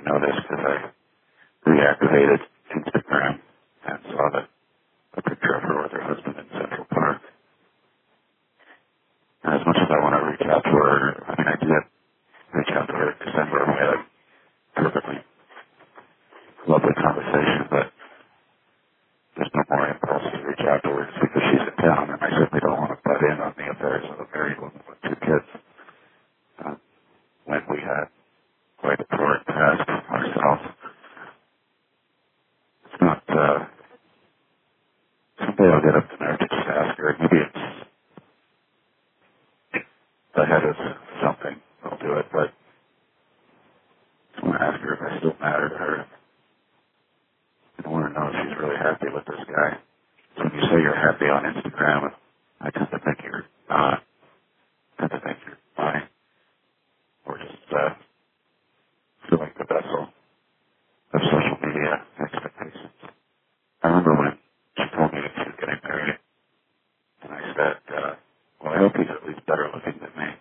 know this because I reactivated Instagram and saw a picture of her with her husband in Central Park. And as much as I want to reach out to her, I mean, I did reach out to her in December and we had a perfectly lovely conversation, but there's no more impulse to reach out to her because she's in town, and I certainly don't want to butt in on the affairs of a married woman with two kids when we had quite a torrid past ourselves. It's not, someday I'll get up the nerve to just ask her. Maybe it's ahead of something. I'll do it, but I just want to ask her if I still matter to her. I want to know if she's really happy with this guy. So when you say you're happy on Instagram, I tend to think you're not. I tend to think you're lying. Or just filling the vessel of social media expectations. I remember when she told me that she was getting married, and I said, well, I hope he's at least better looking than me.